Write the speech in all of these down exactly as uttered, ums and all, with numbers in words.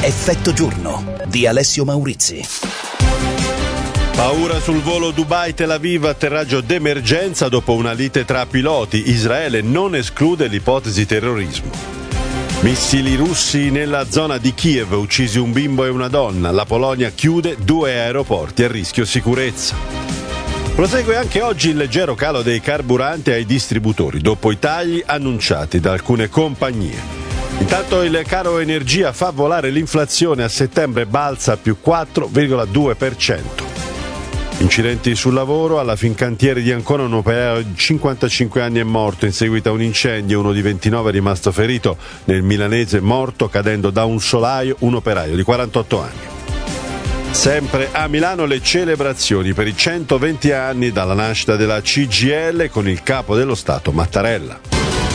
Effetto giorno di Alessio Maurizi. Paura sul volo Dubai-Tel Aviv, atterraggio d'emergenza dopo una lite tra piloti. Israele non esclude l'ipotesi terrorismo. Missili russi nella zona di Kiev, uccisi un bimbo e una donna. La Polonia chiude due aeroporti a rischio sicurezza. Prosegue anche oggi il leggero calo dei carburanti ai distributori, dopo i tagli annunciati da alcune compagnie. Intanto il caro energia fa volare l'inflazione, a settembre balza a più quattro virgola due per cento. Incidenti sul lavoro, alla Fincantieri di Ancona un operaio di cinquantacinque anni è morto in seguito a un incendio, uno di ventinove è rimasto ferito, nel milanese morto cadendo da un solaio un operaio di quarantotto anni. Sempre a Milano le celebrazioni per i centoventi anni dalla nascita della C G I L con il capo dello Stato Mattarella.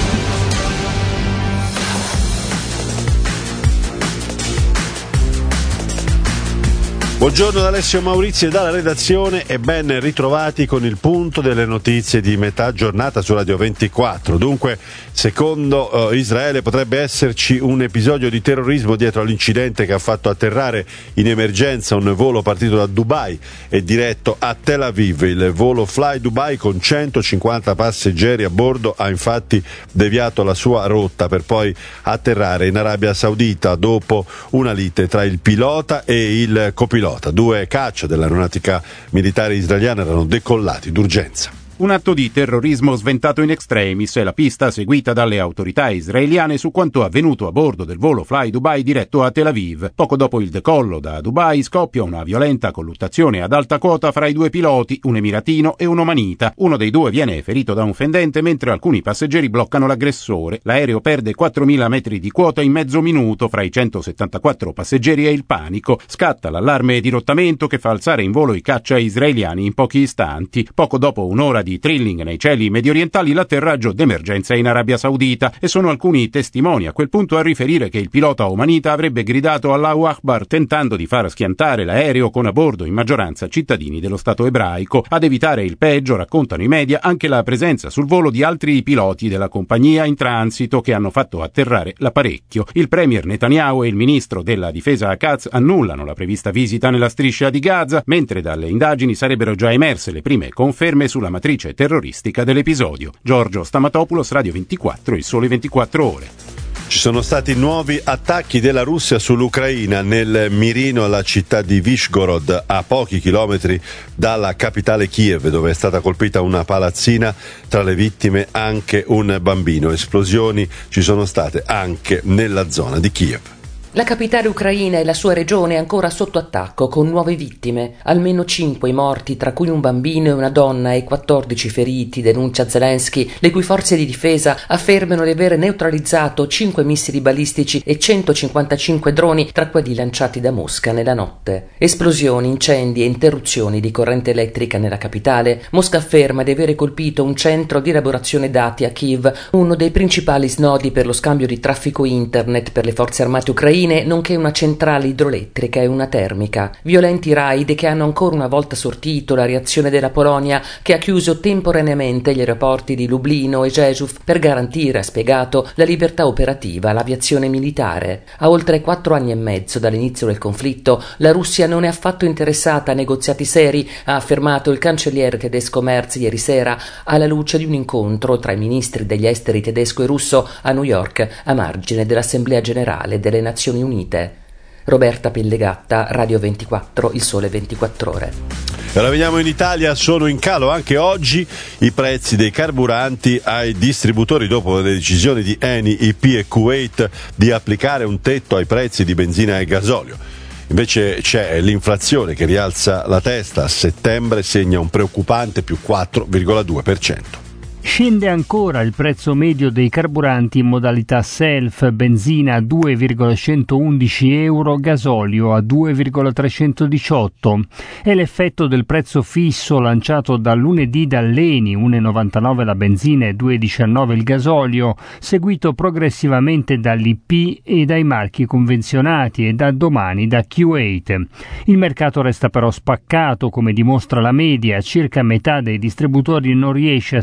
Buongiorno da Alessio Maurizi e dalla redazione e ben ritrovati con il punto delle notizie di metà giornata su Radio ventiquattro. Dunque, secondo eh, Israele potrebbe esserci un episodio di terrorismo dietro all'incidente che ha fatto atterrare in emergenza un volo partito da Dubai e diretto a Tel Aviv. Il volo Fly Dubai con centocinquanta passeggeri a bordo ha infatti deviato la sua rotta per poi atterrare in Arabia Saudita dopo una lite tra il pilota e il copilota. Due caccia dell'aeronautica militare israeliana erano decollati d'urgenza. Un atto di terrorismo sventato in extremis è la pista seguita dalle autorità israeliane su quanto avvenuto a bordo del volo Fly Dubai diretto a Tel Aviv. Poco dopo il decollo da Dubai scoppia una violenta colluttazione ad alta quota fra i due piloti, un emiratino e un omanita. Uno dei due viene ferito da un fendente mentre alcuni passeggeri bloccano l'aggressore. L'aereo perde quattromila metri di quota in mezzo minuto fra i centosettantaquattro passeggeri e il panico. Scatta l'allarme di dirottamento che fa alzare in volo i caccia israeliani in pochi istanti. Poco dopo un'ora di di trilling nei cieli mediorientali, l'atterraggio d'emergenza in Arabia Saudita, e sono alcuni testimoni a quel punto a riferire che il pilota omanita avrebbe gridato Allahu Akbar tentando di far schiantare l'aereo con a bordo in maggioranza cittadini dello Stato ebraico. Ad evitare il peggio, raccontano i media, anche la presenza sul volo di altri piloti della compagnia in transito che hanno fatto atterrare l'apparecchio. Il premier Netanyahu e il ministro della difesa Katz annullano la prevista visita nella striscia di Gaza, mentre dalle indagini sarebbero già emerse le prime conferme sulla matrice terroristica dell'episodio. Giorgio Stamatopoulos, Radio ventiquattro, Il Sole ventiquattro Ore. Ci sono stati nuovi attacchi della Russia sull'Ucraina, nel mirino alla città di Vyshgorod, a pochi chilometri dalla capitale Kiev, dove è stata colpita una palazzina, tra le vittime anche un bambino. Esplosioni ci sono state anche nella zona di Kiev. La capitale ucraina e la sua regione è ancora sotto attacco, con nuove vittime. Almeno cinque i morti, tra cui un bambino e una donna, e quattordici feriti, denuncia Zelensky, le cui forze di difesa affermano di aver neutralizzato cinque missili balistici e centocinquantacinque droni, tra quelli lanciati da Mosca nella notte. Esplosioni, incendi e interruzioni di corrente elettrica nella capitale. Mosca afferma di avere colpito un centro di elaborazione dati a Kiev, uno dei principali snodi per lo scambio di traffico internet per le forze armate ucraine, nonché una centrale idroelettrica e una termica. Violenti raid che hanno ancora una volta sortito la reazione della Polonia, che ha chiuso temporaneamente gli aeroporti di Lublino e Rzeszów per garantire, ha spiegato, la libertà operativa all'aviazione militare. A oltre quattro anni e mezzo dall'inizio del conflitto, la Russia non è affatto interessata a negoziati seri, ha affermato il cancelliere tedesco Merz ieri sera, alla luce di un incontro tra i ministri degli esteri tedesco e russo a New York, a margine dell'Assemblea Generale delle Nazioni Unite. Roberta Pellegatta, Radio ventiquattro, Il Sole ventiquattro Ore. E ora veniamo in Italia, sono in calo anche oggi i prezzi dei carburanti ai distributori dopo le decisioni di Eni, I P e Kuwait di applicare un tetto ai prezzi di benzina e gasolio. Invece c'è l'inflazione che rialza la testa, a settembre segna un preoccupante più quattro virgola due per cento. Scende ancora il prezzo medio dei carburanti in modalità self, benzina a due virgola centoundici euro, gasolio a due virgola trecentodiciotto. È l'effetto del prezzo fisso lanciato da lunedì dall'Eni, uno virgola novantanove la benzina e due virgola diciannove il gasolio, seguito progressivamente dall'I P e dai marchi convenzionati e da domani da Kuwait. Il mercato resta però spaccato, come dimostra la media, circa metà dei distributori non riesce a seguire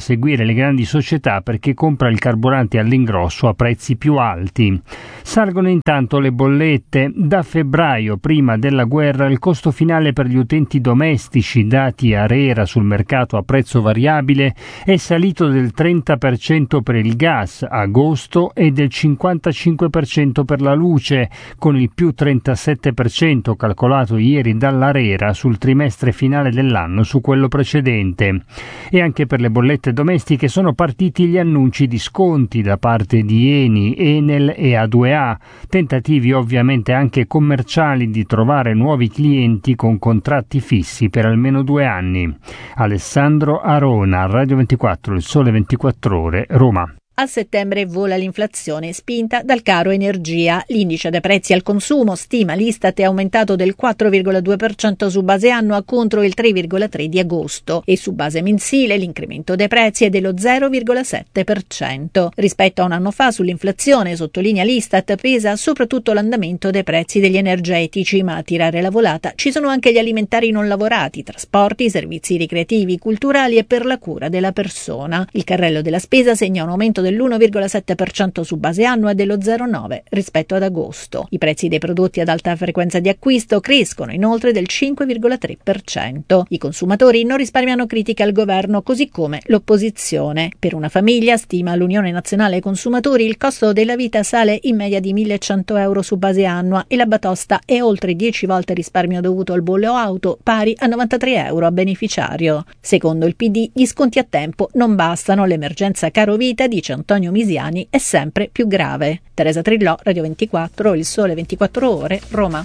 le grandi società perché compra il carburante all'ingrosso a prezzi più alti. Salgono intanto le bollette. Da febbraio, prima della guerra, il costo finale per gli utenti domestici dati a ARERA sul mercato a prezzo variabile è salito del trenta per cento per il gas a agosto e del cinquantacinque per cento per la luce, con il più trentasette per cento calcolato ieri dall'ARERA sul trimestre finale dell'anno su quello precedente. E anche per le bollette domestiche sono partiti gli annunci di sconti da parte di Eni, Enel e A due A, tentativi ovviamente anche commerciali di trovare nuovi clienti con contratti fissi per almeno due anni. Alessandro Arona, Radio ventiquattro, Il Sole ventiquattro Ore, Roma. A settembre vola l'inflazione spinta dal caro energia. L'indice dei prezzi al consumo, stima l'Istat, è aumentato del quattro virgola due per cento su base annua contro il tre virgola tre per cento di agosto e su base mensile l'incremento dei prezzi è dello zero virgola sette per cento. Rispetto a un anno fa sull'inflazione, sottolinea l'Istat, pesa soprattutto l'andamento dei prezzi degli energetici, ma a tirare la volata ci sono anche gli alimentari non lavorati, trasporti, servizi ricreativi, culturali e per la cura della persona. Il carrello della spesa segna un aumento dell'uno virgola sette per cento su base annua e dello zero virgola nove per cento rispetto ad agosto. I prezzi dei prodotti ad alta frequenza di acquisto crescono inoltre del cinque virgola tre per cento. I consumatori non risparmiano critiche al governo, così come l'opposizione. Per una famiglia, stima l'Unione Nazionale Consumatori, il costo della vita sale in media di millecento euro su base annua e la batosta è oltre dieci volte il risparmio dovuto al bollo auto, pari a novantatré euro a beneficiario. Secondo il P D, gli sconti a tempo non bastano, l'emergenza carovita, dice Antonio Misiani, è sempre più grave. Teresa Trillò, Radio ventiquattro, Il Sole ventiquattro Ore, Roma.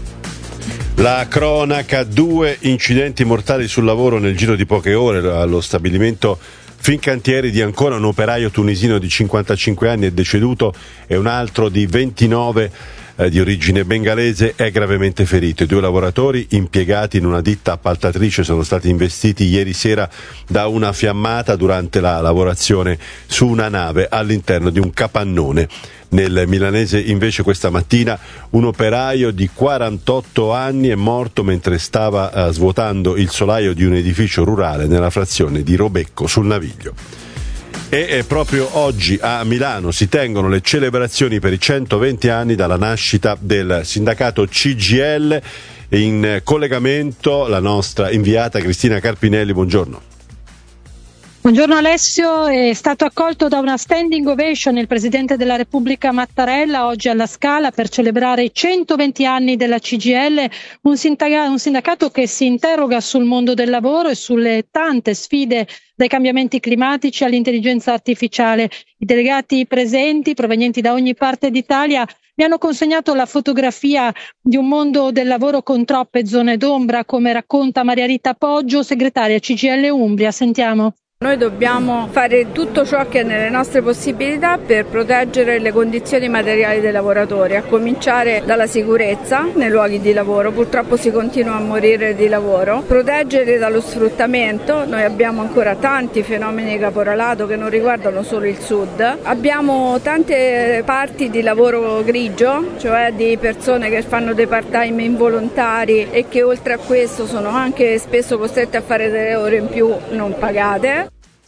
La cronaca, due incidenti mortali sul lavoro nel giro di poche ore allo stabilimento Fincantieri di Ancona. Un operaio tunisino di cinquantacinque anni è deceduto e un altro di ventinove eh, di origine bengalese è gravemente ferito. I due lavoratori impiegati in una ditta appaltatrice sono stati investiti ieri sera da una fiammata durante la lavorazione su una nave all'interno di un capannone. Nel milanese invece questa mattina un operaio di quarantotto anni è morto mentre stava eh, svuotando il solaio di un edificio rurale nella frazione di Robecco sul Naviglio. E eh, proprio oggi a Milano si tengono le celebrazioni per i centoventi anni dalla nascita del sindacato C G I L. In collegamento la nostra inviata Cristina Carpinelli, buongiorno. Buongiorno Alessio, è stato accolto da una standing ovation il Presidente della Repubblica Mattarella oggi alla Scala per celebrare i centoventi anni della C G I L, un sindacato, un sindacato che si interroga sul mondo del lavoro e sulle tante sfide dai cambiamenti climatici all'intelligenza artificiale. I delegati presenti, provenienti da ogni parte d'Italia, mi hanno consegnato la fotografia di un mondo del lavoro con troppe zone d'ombra, come racconta Maria Rita Poggio, segretaria C G I L Umbria. Sentiamo. Noi dobbiamo fare tutto ciò che è nelle nostre possibilità per proteggere le condizioni materiali dei lavoratori, a cominciare dalla sicurezza nei luoghi di lavoro. Purtroppo si continua a morire di lavoro. Proteggere dallo sfruttamento. Noi abbiamo ancora tanti fenomeni di caporalato che non riguardano solo il sud. Abbiamo tante parti di lavoro grigio, cioè di persone che fanno dei part-time involontari e che oltre a questo sono anche spesso costrette a fare delle ore in più non pagate.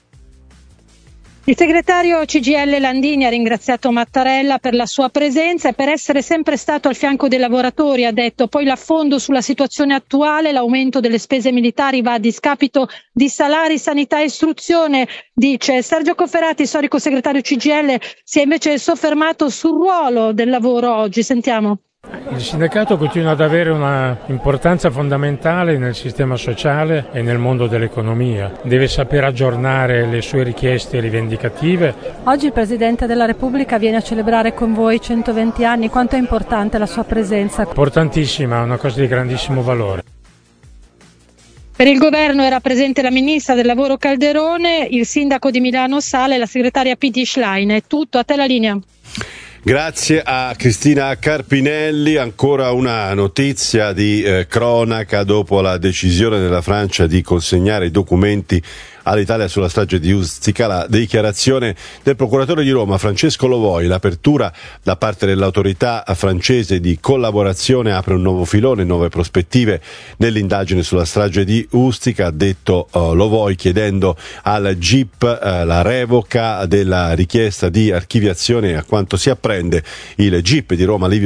Il segretario C G I L Landini ha ringraziato Mattarella per la sua presenza e per essere sempre stato al fianco dei lavoratori, ha detto. Poi l'affondo sulla situazione attuale, l'aumento delle spese militari va a discapito di salari, sanità e istruzione, dice. Sergio Cofferati, storico segretario C G I L, si è invece soffermato sul ruolo del lavoro oggi. Sentiamo. Il sindacato continua ad avere una importanza fondamentale nel sistema sociale e nel mondo dell'economia. Deve saper aggiornare le sue richieste rivendicative. Oggi il Presidente della Repubblica viene a celebrare con voi centoventi anni. Quanto è importante la sua presenza? Importantissima, una cosa di grandissimo valore. Per il governo era presente la ministra del lavoro Calderone, il sindaco di Milano Sala e la segretaria P D Schlein. È tutto, a te la linea. Grazie a Cristina Carpinelli. Ancora una notizia di eh, cronaca dopo la decisione della Francia di consegnare i documenti all'Italia sulla strage di Ustica. La dichiarazione del procuratore di Roma Francesco Lovoi, l'apertura da parte dell'autorità francese di collaborazione apre un nuovo filone, nuove prospettive nell'indagine sulla strage di Ustica, ha detto uh, Lovoi, chiedendo al G I P uh, la revoca della richiesta di archiviazione. A quanto si apprende, il G I P di Roma Livio